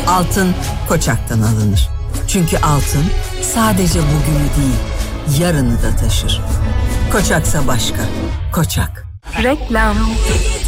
Altın Koçak'tan alınır. Çünkü altın sadece bugünü değil, yarını da taşır. Koçaksa başka. Koçak. Reklam.